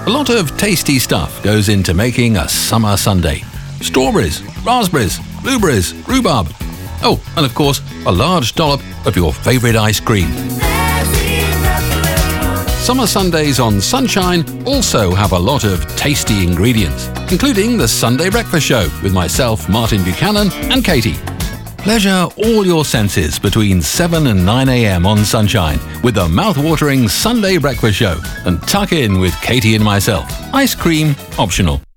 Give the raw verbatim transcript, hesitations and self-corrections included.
A lot of tasty stuff goes into making a summer sundae. Strawberries, raspberries, blueberries, rhubarb. Oh, and of course, a large dollop of your favourite ice cream. Summer sundaes on Sunshine also have a lot of tasty ingredients, including the Sunday Breakfast Show with myself, Martin Buchanan, and Katie. Pleasure all your senses between seven and nine a.m. on Sunshine with the mouth-watering Sunday Breakfast Show, and tuck in with Katie and myself. Ice cream optional.